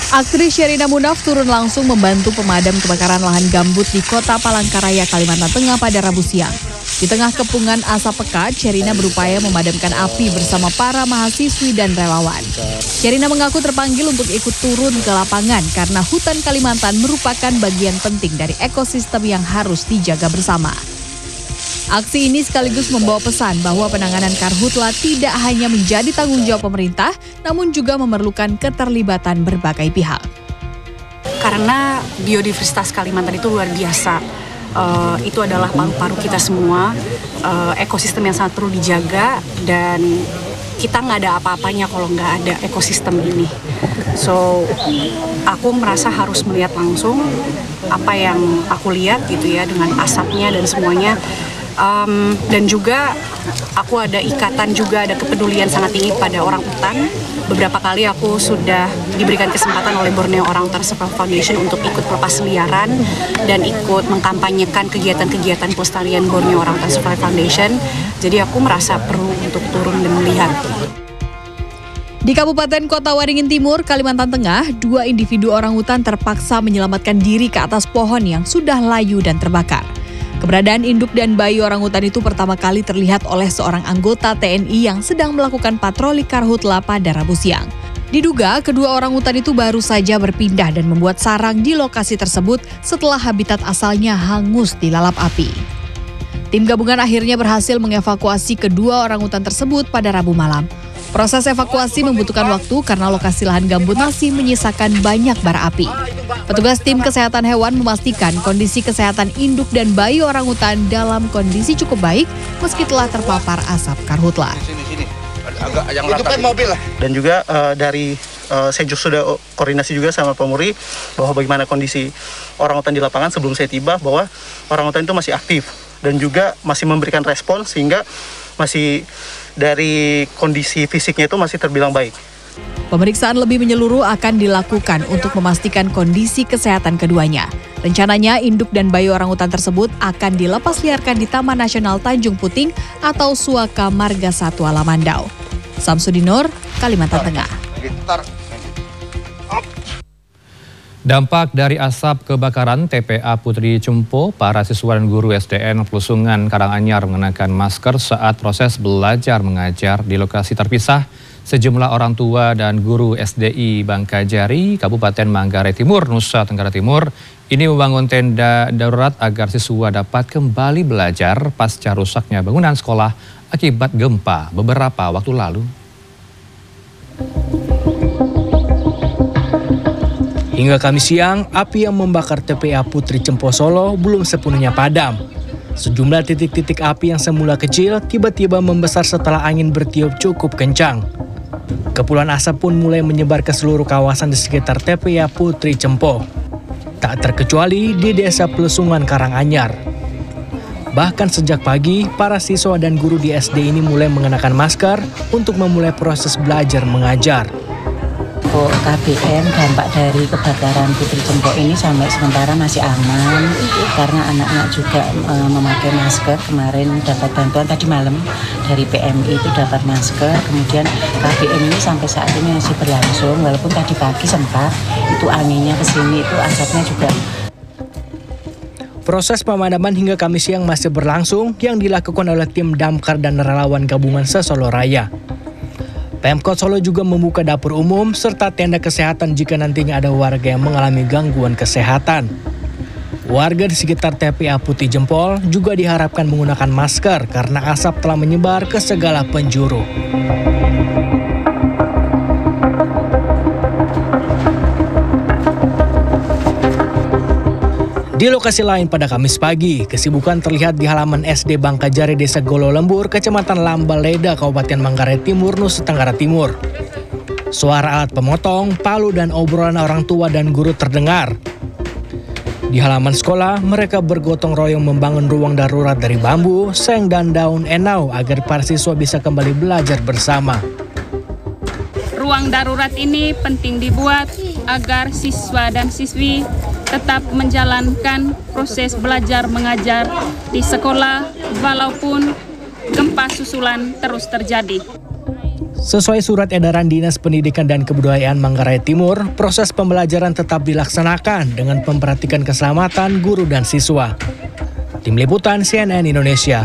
Aktris Sherina Munaf turun langsung membantu pemadam kebakaran lahan gambut di Kota Palangkaraya, Kalimantan Tengah pada Rabu siang. Di tengah kepungan asap pekat, Sherina berupaya memadamkan api bersama para mahasiswi dan relawan. Sherina mengaku terpanggil untuk ikut turun ke lapangan karena hutan Kalimantan merupakan bagian penting dari ekosistem yang harus dijaga bersama. Aksi ini sekaligus membawa pesan bahwa penanganan karhutla tidak hanya menjadi tanggung jawab pemerintah, namun juga memerlukan keterlibatan berbagai pihak. Karena biodiversitas Kalimantan itu luar biasa, itu adalah paru-paru kita semua, ekosistem yang sangat perlu dijaga, dan kita nggak ada apa-apanya kalau nggak ada ekosistem ini. So, aku merasa harus melihat langsung apa yang aku lihat gitu ya, dengan asapnya dan semuanya. Dan juga aku ada ikatan juga, ada kepedulian sangat tinggi pada orang hutan. Beberapa kali aku sudah diberikan kesempatan oleh Borneo Orangutan Survival Foundation untuk ikut pelepas liaran dan ikut mengkampanyekan kegiatan-kegiatan pelestarian Borneo Orangutan Survival Foundation. Jadi aku merasa perlu untuk turun dan melihat. Di Kabupaten Kota Waringin Timur, Kalimantan Tengah, 2 individu orangutan terpaksa menyelamatkan diri ke atas pohon yang sudah layu dan terbakar. Keberadaan induk dan bayi orangutan itu pertama kali terlihat oleh seorang anggota TNI yang sedang melakukan patroli karhutla pada Rabu siang. Diduga kedua orangutan itu baru saja berpindah dan membuat sarang di lokasi tersebut setelah habitat asalnya hangus dilalap api. Tim gabungan akhirnya berhasil mengevakuasi kedua orangutan tersebut pada Rabu malam. Proses evakuasi membutuhkan waktu karena lokasi lahan gambut masih menyisakan banyak bara api. Petugas tim kesehatan hewan memastikan kondisi kesehatan induk dan bayi orangutan dalam kondisi cukup baik meski telah terpapar asap karhutla. Dan juga saya sudah koordinasi juga sama Polri bahwa bagaimana kondisi orangutan di lapangan sebelum saya tiba, bahwa orangutan itu masih aktif dan juga masih memberikan respon sehingga masih dari kondisi fisiknya itu masih terbilang baik. Pemeriksaan lebih menyeluruh akan dilakukan untuk memastikan kondisi kesehatan keduanya. Rencananya induk dan bayi orangutan tersebut akan dilepas liarkan di Taman Nasional Tanjung Puting atau Suaka Marga Satwa Lamandau. Samsudinur, Kalimantan Tengah. Dampak dari asap kebakaran TPA Putri Cempo, para siswa dan guru SDN Plusungan Karanganyar mengenakan masker saat proses belajar mengajar di lokasi terpisah. Sejumlah orang tua dan guru SDI Bangkajari, Kabupaten Manggarai Timur, Nusa Tenggara Timur, ini membangun tenda darurat agar siswa dapat kembali belajar pasca rusaknya bangunan sekolah akibat gempa beberapa waktu lalu. Hingga Kamis siang, api yang membakar TPA Putri Cempo Solo belum sepenuhnya padam. Sejumlah titik-titik api yang semula kecil tiba-tiba membesar setelah angin bertiup cukup kencang. Kepulan asap pun mulai menyebar ke seluruh kawasan di sekitar TPA Putri Cempo. Tak terkecuali di Desa Plusungan Karanganyar. Bahkan sejak pagi, para siswa dan guru di SD ini mulai mengenakan masker untuk memulai proses belajar mengajar. Untuk KBM, dampak dari kebakaran Putri Cempo ini sampai sementara masih aman karena anak-anak juga memakai masker. Kemarin dapat bantuan tadi malam dari PMI itu dapat masker. Kemudian KBM ini sampai saat ini masih berlangsung, walaupun tadi pagi sempat itu anginnya ke sini, itu asapnya juga. Proses pemadaman hingga Kamis siang masih berlangsung yang dilakukan oleh tim damkar dan relawan gabungan se-Solo Raya. Pemkot Solo juga membuka dapur umum serta tenda kesehatan jika nantinya ada warga yang mengalami gangguan kesehatan. Warga di sekitar TPA Putri Jempol juga diharapkan menggunakan masker karena asap telah menyebar ke segala penjuru. Di lokasi lain pada Kamis pagi, kesibukan terlihat di halaman SD Bangkajari Desa Golo Lembur, Kecamatan Lambaleda, Kabupaten Manggarai Timur, Nusa Tenggara Timur. Suara alat pemotong, palu dan obrolan orang tua dan guru terdengar. Di halaman sekolah, mereka bergotong royong membangun ruang darurat dari bambu, seng dan daun enau agar para siswa bisa kembali belajar bersama. Ruang darurat ini penting dibuat agar siswa dan siswi tetap menjalankan proses belajar mengajar di sekolah walaupun gempa susulan terus terjadi. Sesuai surat edaran Dinas Pendidikan dan Kebudayaan Manggarai Timur, proses pembelajaran tetap dilaksanakan dengan memperhatikan keselamatan guru dan siswa. Tim Liputan CNN Indonesia.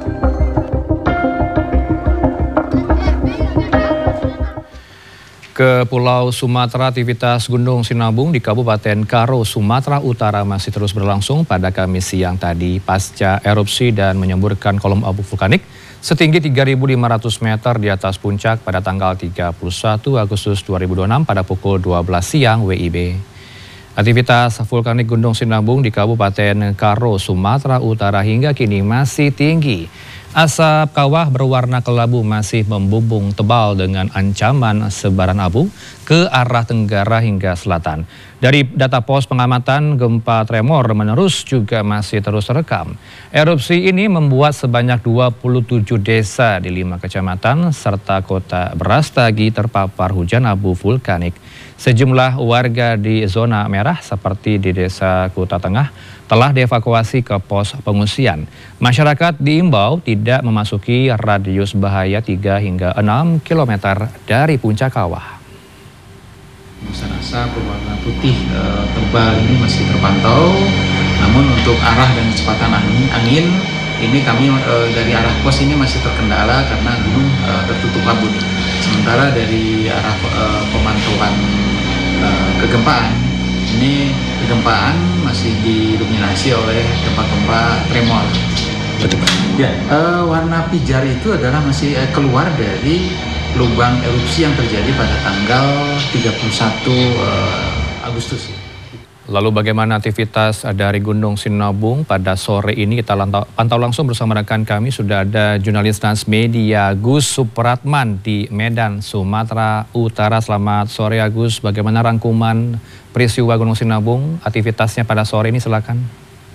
Ke Pulau Sumatera, aktivitas Gunung Sinabung di Kabupaten Karo, Sumatera Utara masih terus berlangsung pada Kamis siang tadi pasca erupsi dan menyemburkan kolom abu vulkanik setinggi 3.500 meter di atas puncak pada tanggal 31 Agustus 2026 pada pukul 12 siang WIB. Aktivitas vulkanik Gunung Sinabung di Kabupaten Karo, Sumatera Utara hingga kini masih tinggi. Asap kawah berwarna kelabu masih membumbung tebal dengan ancaman sebaran abu ke arah tenggara hingga selatan. Dari data pos pengamatan, gempa tremor menerus juga masih terus terekam. Erupsi ini membuat sebanyak 27 desa di 5 kecamatan serta kota Brastagi terpapar hujan abu vulkanik. Sejumlah warga di zona merah seperti di Desa Kuta Tengah telah dievakuasi ke pos pengungsian. Masyarakat diimbau tidak memasuki radius bahaya 3 hingga 6 km dari puncak kawah. Hembusan asap berwarna putih tebal ini masih terpantau, namun untuk arah dan kecepatan angin ini kami dari arah pos ini masih terkendala karena gunung tertutup kabut. Sementara dari arah pemantauan kegempaan, ini kegempaan masih didominasi oleh gempa-gempa tremor. Ya, warna pijar itu adalah masih keluar dari lubang erupsi yang terjadi pada tanggal 31 Agustus. Lalu bagaimana aktivitas dari Gunung Sinabung pada sore ini? Kita pantau langsung bersama rekan kami. Sudah ada jurnalis Transmedia Gus Supratman di Medan, Sumatera Utara. Selamat sore Agus, bagaimana rangkuman peristiwa Gunung Sinabung, aktivitasnya pada sore ini, silakan.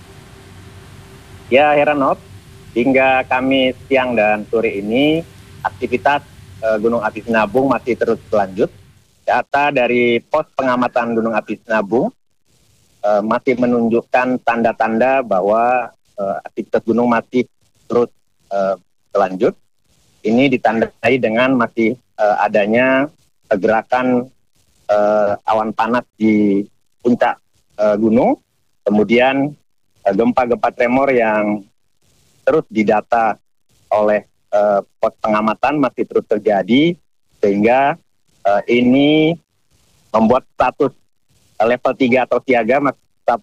Ya Heranov, hingga Kamis siang dan sore ini aktivitas Gunung Api Sinabung masih terus berlanjut. Data dari pos pengamatan Gunung Api Sinabung masih menunjukkan tanda-tanda bahwa aktivitas gunung masih terus berlanjut. Ini ditandai dengan masih adanya gerakan awan panas di puncak gunung, kemudian gempa-gempa tremor yang terus didata oleh pos pengamatan masih terus terjadi, sehingga ini membuat status level 3 atau siaga masih tetap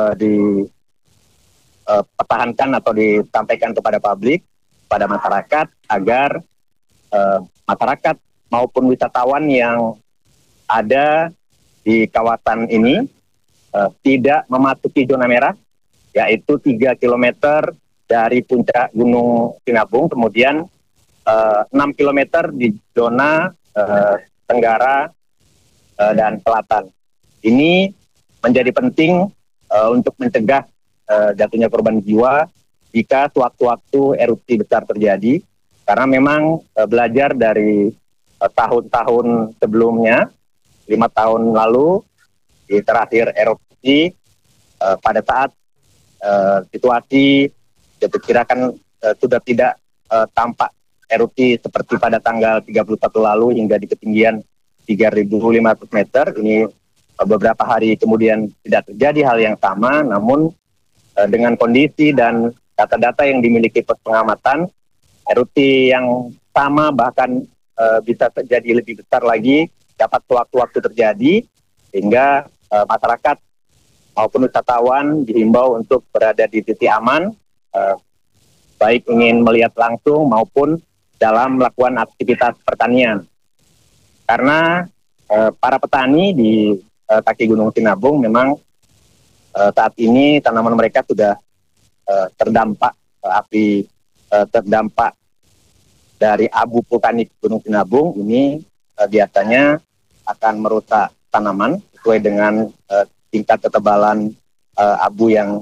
dipertahankan atau disampaikan kepada publik, pada masyarakat, agar masyarakat maupun wisatawan yang ada di kawasan ini tidak memasuki zona merah, yaitu 3 km dari puncak Gunung Sinabung, kemudian 6 km di zona tenggara dan selatan. Ini menjadi penting untuk mencegah jatuhnya korban jiwa jika sewaktu-waktu erupsi besar terjadi, karena memang belajar dari tahun-tahun sebelumnya, 5 tahun lalu di terakhir erupsi, pada saat situasi diperkirakan sudah tidak tampak erupsi seperti pada tanggal 31 lalu hingga di ketinggian 3.500 meter. Ini beberapa hari kemudian tidak terjadi hal yang sama, namun dengan kondisi dan data-data yang dimiliki pos pengamatan, erupsi yang sama bahkan bisa terjadi lebih besar lagi dapat sewaktu-waktu terjadi, sehingga masyarakat maupun wisatawan dihimbau untuk berada di titik aman, baik ingin melihat langsung maupun dalam melakukan aktivitas pertanian. Karena para petani di kaki Gunung Sinabung memang saat ini tanaman mereka sudah terdampak terdampak dari abu vulkanik Gunung Sinabung. Ini biasanya akan merusak tanaman sesuai dengan tingkat ketebalan abu yang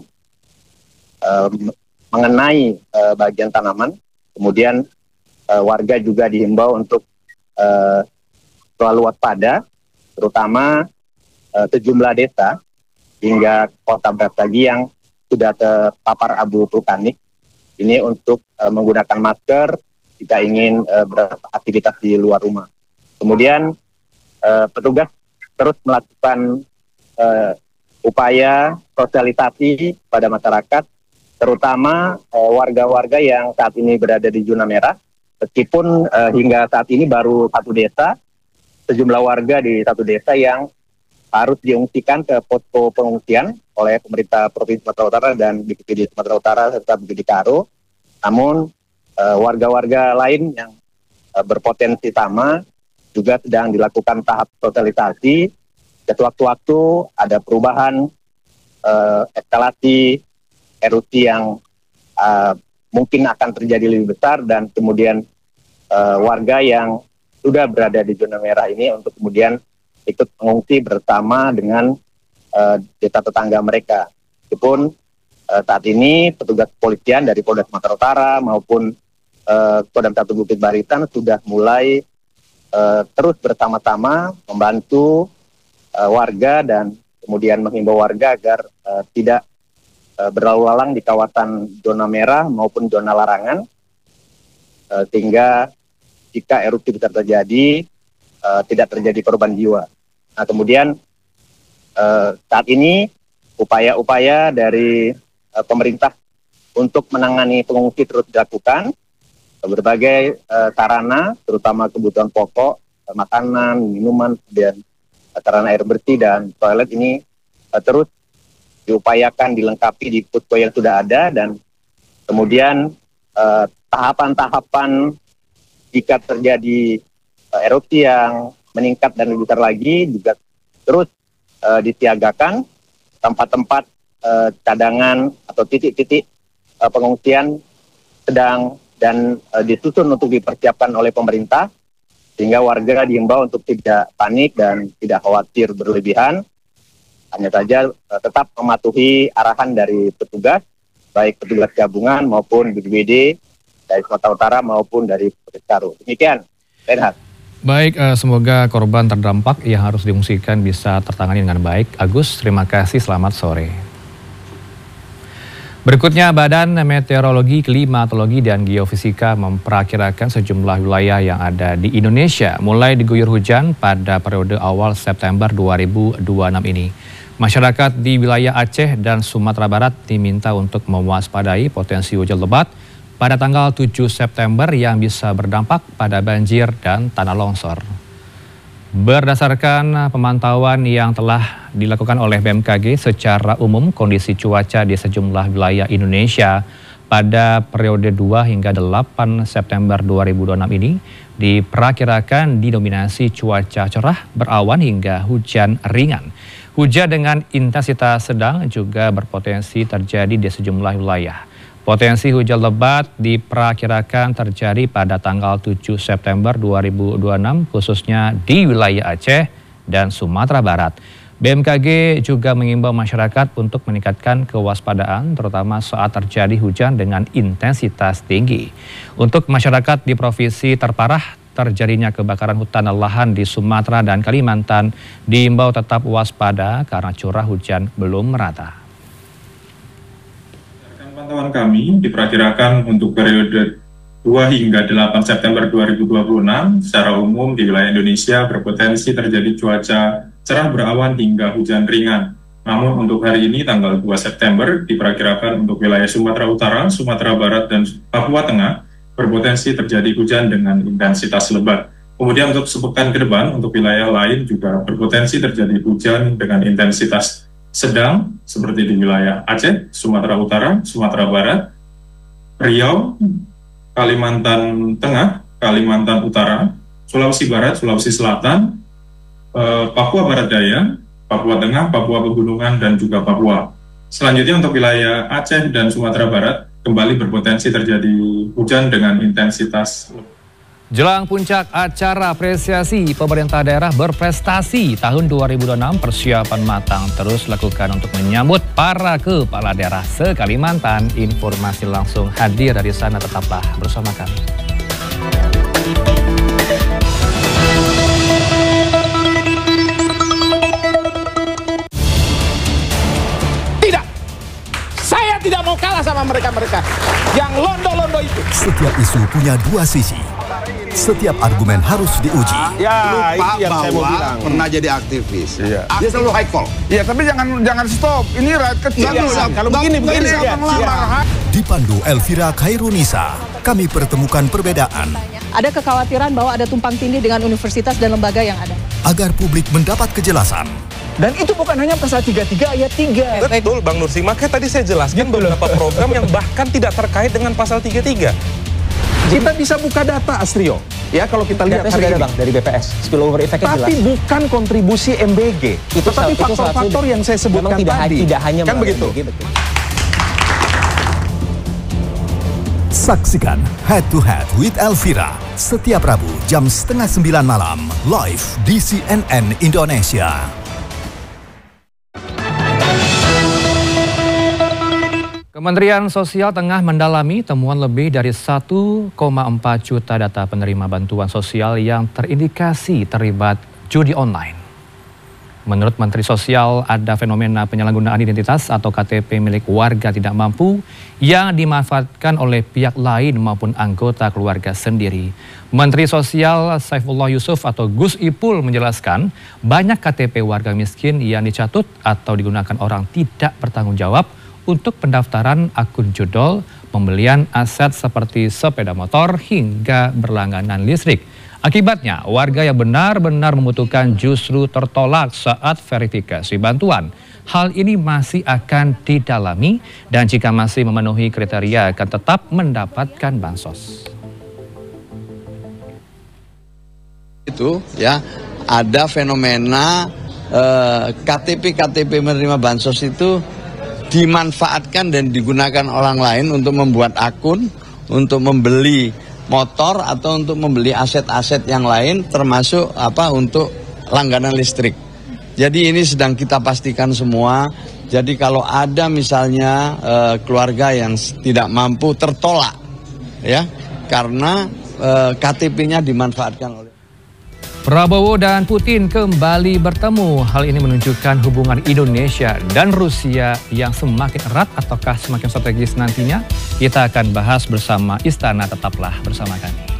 mengenai bagian tanaman. Kemudian warga juga dihimbau untuk selalu waspada, terutama sejumlah desa hingga kota Brastagi yang sudah terpapar abu vulkanik. Ini untuk menggunakan masker jika ingin beraktivitas di luar rumah. Kemudian petugas terus melakukan upaya sosialisasi pada masyarakat, terutama warga-warga yang saat ini berada di zona merah. Meskipun hingga saat ini baru satu desa, sejumlah warga di satu desa yang harus diungsikan ke posko pengungsian oleh pemerintah Provinsi Sumatera Utara dan BPBD Sumatera Utara serta BPBD Karo. Namun warga-warga lain yang berpotensi sama juga sedang dilakukan tahap sosialisasi. Sewaktu-waktu ada perubahan eskalasi erupsi yang mungkin akan terjadi lebih besar, dan kemudian warga yang sudah berada di zona merah ini untuk kemudian ikut mengungsi bersama dengan desa tetangga mereka. Meskipun saat ini petugas kepolisian dari Polda Sumatera Utara maupun Kodam 1 Bukit Barisan sudah mulai terus bersama-sama membantu warga dan kemudian menghimbau warga agar tidak berlalu lalang di kawasan zona merah maupun zona larangan, sehingga jika erupsi besar terjadi tidak terjadi korban jiwa. Nah, kemudian saat ini upaya-upaya dari pemerintah untuk menangani pengungsi terus dilakukan. Berbagai sarana, terutama kebutuhan pokok, makanan, minuman, kemudian sarana air bersih dan toilet ini terus diupayakan dilengkapi di posko yang sudah ada, dan kemudian tahapan-tahapan jika terjadi erupsi yang meningkat dan lebih besar lagi juga terus disiagakan. Tempat-tempat cadangan atau titik-titik pengungsian sedang dan disusun untuk dipersiapkan oleh pemerintah, sehingga warga diimbau untuk tidak panik dan tidak khawatir berlebihan. Hanya saja tetap mematuhi arahan dari petugas, baik petugas gabungan maupun BPBD dari Sumatera Utara maupun dari Provinsi Karo. Demikian, Renhat. Baik, semoga korban terdampak yang harus diungsikan bisa tertangani dengan baik. Agus, terima kasih, selamat sore. Berikutnya, Badan Meteorologi, Klimatologi, dan Geofisika memperakirakan sejumlah wilayah yang ada di Indonesia mulai diguyur hujan pada periode awal September 2026 ini. Masyarakat di wilayah Aceh dan Sumatera Barat diminta untuk mewaspadai potensi hujan lebat pada tanggal 7 September yang bisa berdampak pada banjir dan tanah longsor. Berdasarkan pemantauan yang telah dilakukan oleh BMKG, secara umum kondisi cuaca di sejumlah wilayah Indonesia pada periode 2 hingga 8 September 2026 ini diperkirakan didominasi cuaca cerah, berawan hingga hujan ringan. Hujan dengan intensitas sedang juga berpotensi terjadi di sejumlah wilayah. Potensi hujan lebat diperkirakan terjadi pada tanggal 7 September 2026 khususnya di wilayah Aceh dan Sumatera Barat. BMKG juga mengimbau masyarakat untuk meningkatkan kewaspadaan terutama saat terjadi hujan dengan intensitas tinggi. Untuk masyarakat di provinsi terparah terjadinya kebakaran hutan dan lahan di Sumatera dan Kalimantan diimbau tetap waspada karena curah hujan belum merata. Pantauan kami diperkirakan untuk periode 2 hingga 8 September 2026 secara umum di wilayah Indonesia berpotensi terjadi cuaca cerah berawan hingga hujan ringan. Namun untuk hari ini tanggal 2 September diperkirakan untuk wilayah Sumatera Utara, Sumatera Barat, dan Papua Tengah berpotensi terjadi hujan dengan intensitas lebat. Kemudian untuk sepekan ke depan untuk wilayah lain juga berpotensi terjadi hujan dengan intensitas sedang seperti di wilayah Aceh, Sumatera Utara, Sumatera Barat, Riau, Kalimantan Tengah, Kalimantan Utara, Sulawesi Barat, Sulawesi Selatan, Papua Barat Daya, Papua Tengah, Papua Pegunungan, dan juga Papua. Selanjutnya untuk wilayah Aceh dan Sumatera Barat kembali berpotensi terjadi hujan dengan intensitas. Jelang puncak acara apresiasi pemerintah daerah berprestasi tahun 2026, persiapan matang terus lakukan untuk menyambut para kepala daerah se-Kalimantan. Informasi langsung hadir dari sana, tetaplah bersama kami. Tidak, saya tidak mau kalah sama mereka-mereka yang londo-londo itu. Setiap isu punya dua sisi. Setiap argumen harus diuji. Ya, lupa itu yang saya mau bahwa bilang. pernah jadi aktivis. Iya. Dia selalu high call. Iya, tapi jangan stop. Ini rakyat kecil. Kalau begini ya. Dipandu Elvira Khairunisa, kami pertemukan perbedaan. Ada kekhawatiran bahwa ada tumpang tindih dengan universitas dan lembaga yang ada. Agar publik mendapat kejelasan. Dan itu bukan hanya pasal 33 ayat 3. Betul, Bang Nursi. Makanya tadi saya jelaskan beberapa program yang bahkan tidak terkait dengan pasal 33. Kita bisa buka data, Astrio. Ya, kalau kita lihat hari ini. Bang, dari BPS, spillover effect-nya jelas. Tapi bukan kontribusi MBG. Tetapi faktor-faktor yang saya sebutkan tadi. Tidak hanya kan begitu. MBG, betul. Saksikan Head to Head with Elvira setiap Rabu jam 8:30 malam live di CNN Indonesia. Kementerian Sosial tengah mendalami temuan lebih dari 1,4 juta data penerima bantuan sosial yang terindikasi terlibat judi online. Menurut Menteri Sosial, ada fenomena penyalahgunaan identitas atau KTP milik warga tidak mampu yang dimanfaatkan oleh pihak lain maupun anggota keluarga sendiri. Menteri Sosial Saifullah Yusuf atau Gus Ipul menjelaskan, banyak KTP warga miskin yang dicatut atau digunakan orang tidak bertanggung jawab untuk pendaftaran akun jodol, pembelian aset seperti sepeda motor hingga berlangganan listrik. Akibatnya, warga yang benar-benar membutuhkan justru tertolak saat verifikasi bantuan. Hal ini masih akan didalami dan jika masih memenuhi kriteria akan tetap mendapatkan bansos. Itu ya, ada fenomena KTP menerima bansos itu dimanfaatkan dan digunakan orang lain untuk membuat akun, untuk membeli motor atau untuk membeli aset-aset yang lain termasuk untuk langganan listrik. Jadi ini sedang kita pastikan semua. Jadi kalau ada misalnya keluarga yang tidak mampu tertolak ya karena KTP-nya dimanfaatkan oleh Prabowo dan Putin kembali bertemu. Hal ini menunjukkan hubungan Indonesia dan Rusia yang semakin erat ataukah semakin strategis nantinya? Kita akan bahas bersama Istana, tetaplah bersama kami.